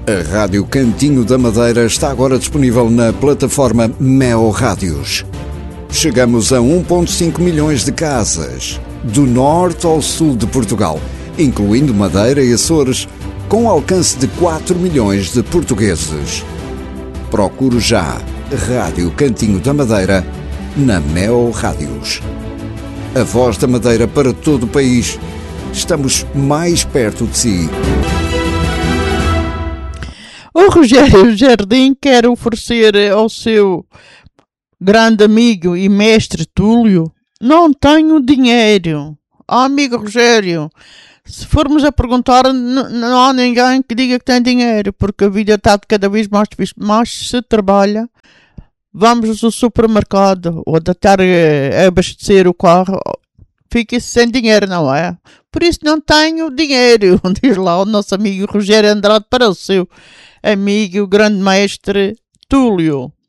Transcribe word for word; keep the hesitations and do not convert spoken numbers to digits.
A Rádio Cantinho da Madeira está agora disponível na plataforma Meo Rádios. Chegamos a um vírgula cinco milhões de casas, do norte ao sul de Portugal, incluindo Madeira e Açores, com alcance de quatro milhões de portugueses. Procure já Rádio Cantinho da Madeira na Meo Rádios. A voz da Madeira para todo o país. Estamos mais perto de si. O Rogério Jardim quer oferecer ao seu grande amigo e mestre Túlio: não tenho dinheiro. Oh, amigo Rogério, se formos a perguntar, n- não há ninguém que diga que tem dinheiro, porque a vida está de cada vez mais difícil. Mas se trabalha, vamos ao supermercado ou de estar a abastecer o carro, fica-se sem dinheiro, não é? Por isso não tenho dinheiro, diz lá o nosso amigo Rogério Andrade para o seu amigo, grande mestre Túlio.